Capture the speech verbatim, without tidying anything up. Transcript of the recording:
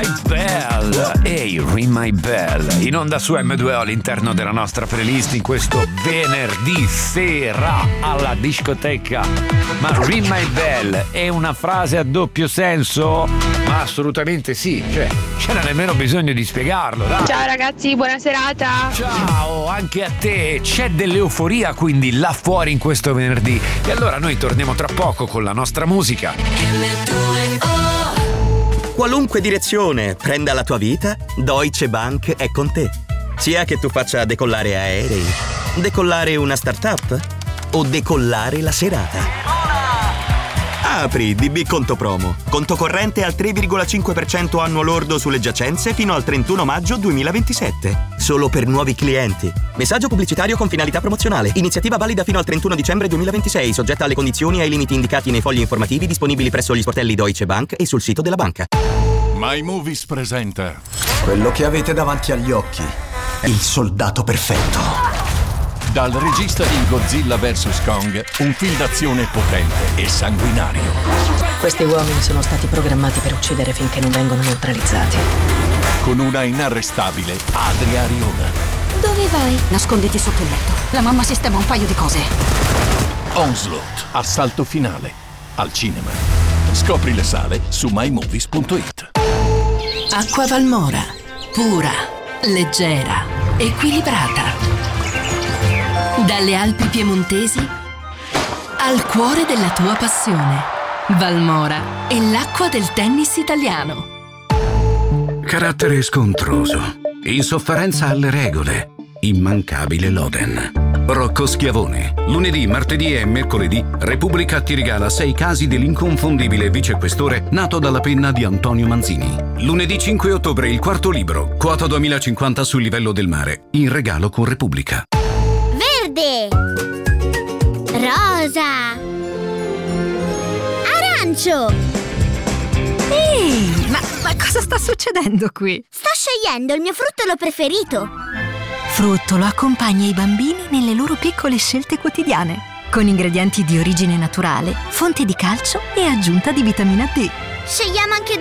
My Bell. Ehi, hey, Ring My Bell. In onda su emme due o all'interno della nostra playlist in questo venerdì sera alla discoteca. Ma Ring My Bell è una frase a doppio senso? Ma assolutamente sì, cioè c'era nemmeno bisogno di spiegarlo, dai. Ciao ragazzi, buona serata. Ciao, anche a te. C'è dell'euforia quindi là fuori in questo venerdì. E allora noi torniamo tra poco con la nostra musica. Qualunque direzione prenda la tua vita, Deutsche Bank è con te. Sia che tu faccia decollare aerei, decollare una startup o decollare la serata. Apri D B Conto Promo. Conto corrente al tre virgola cinque per cento annuo lordo sulle giacenze fino al trentuno maggio duemilaventisette. Solo per nuovi clienti. Messaggio pubblicitario con finalità promozionale. Iniziativa valida fino al trentuno dicembre duemilaventisei, soggetta alle condizioni e ai limiti indicati nei fogli informativi disponibili presso gli sportelli Deutsche Bank e sul sito della banca. My Movies presenta quello che avete davanti agli occhi. Il soldato perfetto. Dal regista di Godzilla versus Kong, un film d'azione potente e sanguinario. Questi uomini sono stati programmati per uccidere finché non vengono neutralizzati. Con una inarrestabile Adria Arjona. Dove vai? Nasconditi sotto il letto. La mamma sistema un paio di cose. Onslaught, assalto finale, al cinema. Scopri le sale su my movies punto it. Acqua Valmora, pura, leggera, equilibrata. Dalle Alpi piemontesi al cuore della tua passione. Valmora è l'acqua del tennis italiano. Carattere scontroso, insofferenza alle regole, immancabile Loden. Rocco Schiavone. Lunedì, martedì e mercoledì Repubblica ti regala sei casi dell'inconfondibile vicequestore nato dalla penna di Antonio Manzini. Lunedì cinque ottobre il quarto libro, quota duemilacinquanta sul livello del mare, in regalo con Repubblica. Verde, rosa, arancio. Ehi, ma, ma cosa sta succedendo qui? Sto scegliendo il mio fruttolo preferito. Fruttolo accompagna i bambini nelle loro piccole scelte quotidiane, con ingredienti di origine naturale, fonte di calcio e aggiunta di vitamina D. Scegliamo anche